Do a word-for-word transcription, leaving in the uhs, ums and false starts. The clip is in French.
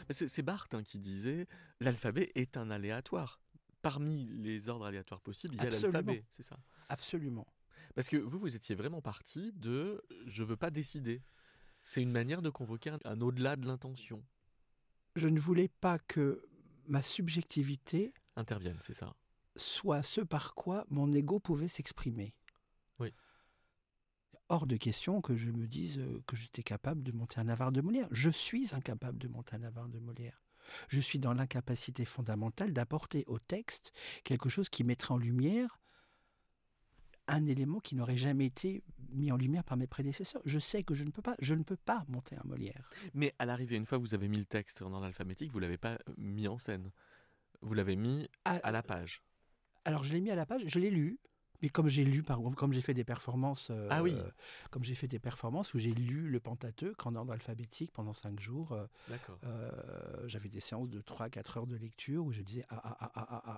C'est c'est Barthes, hein, qui disait: «L'alphabet est un aléatoire». Parmi les ordres aléatoires possibles, il y a Absolument, l'alphabet, c'est ça? absolument. Parce que vous, vous étiez vraiment parti de: «Je veux pas décider». C'est une manière de convoquer un un au-delà de l'intention. Je ne voulais pas que ma subjectivité Intervienne, c'est ça? soit ce par quoi mon ego pouvait s'exprimer. Oui. Hors de question que je me dise euh, que j'étais capable de monter un avare de Molière. Je suis incapable de monter un avare de Molière. Je suis dans l'incapacité fondamentale d'apporter au texte quelque chose qui mettrait en lumière un élément qui n'aurait jamais été mis en lumière par mes prédécesseurs. Je sais que je ne peux pas. Je ne peux pas monter un Molière. Mais à l'arrivée, une fois que vous avez mis le texte dans l'alphabétique, vous l'avez pas mis en scène. Vous l'avez mis Ah, à la page. alors je l'ai mis à la page, je l'ai lu. Mais comme j'ai lu, par exemple, comme j'ai fait des performances, euh, Ah oui, comme j'ai fait des performances où j'ai lu le Pentateuque en ordre alphabétique pendant cinq jours, euh, d'accord. euh, j'avais des séances de trois à quatre heures de lecture où je disais ah ah ah ah ah